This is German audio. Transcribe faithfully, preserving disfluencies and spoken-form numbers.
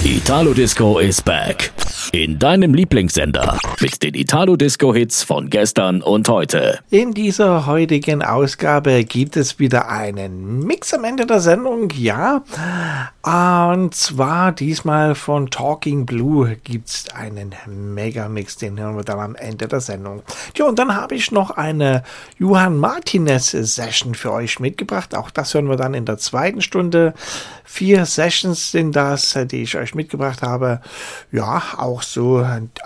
Italo Disco is back. In deinem Lieblingssender. Mit den Italo Disco Hits von gestern und heute. In dieser heutigen Ausgabe gibt es wieder einen Mix am Ende der Sendung, ja. Und zwar diesmal von Talking Blue gibt es einen Megamix, den hören wir dann am Ende der Sendung. Tja, und dann habe ich noch eine Johann Martinez Session für euch mitgebracht. Auch das hören wir dann in der zweiten Stunde. Vier Sessions sind das, die ich euch mitgebracht habe. Ja, auch so